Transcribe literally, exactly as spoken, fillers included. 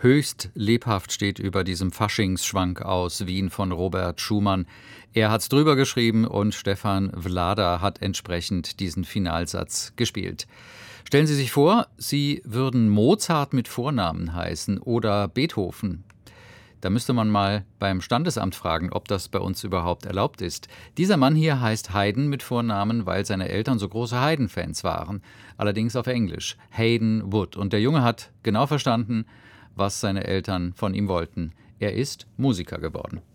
Höchst lebhaft steht über diesem Faschingsschwank aus Wien von Robert Schumann. Er hat's drüber geschrieben und Stefan Vlada hat entsprechend diesen Finalsatz gespielt. Stellen Sie sich vor, Sie würden Mozart mit Vornamen heißen oder Beethoven. Da müsste man mal beim Standesamt fragen, ob das bei uns überhaupt erlaubt ist. Dieser Mann hier heißt Haydn mit Vornamen, weil seine Eltern so große Haydn-Fans waren. Allerdings auf Englisch. Hayden Wood. Und der Junge hat genau verstanden, was seine Eltern von ihm wollten. Er ist Musiker geworden.